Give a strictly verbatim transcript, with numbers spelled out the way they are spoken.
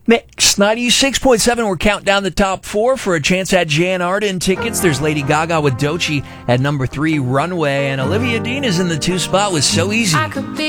Mix ninety-six point seven. We're counting down the top four for a chance at Jan Arden tickets. There's Lady Gaga with Doechii at number three, Runway. And Olivia Dean is in the two spot with So Easy. I could be